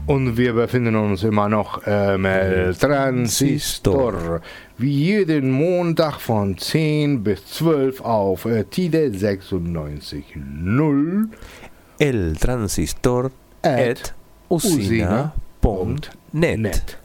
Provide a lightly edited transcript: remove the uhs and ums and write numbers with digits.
Und wir befinden uns immer noch im Transistor. Wie jeden Montag von 10 bis 12 auf Tide 96.0. El Transistor at usina.net.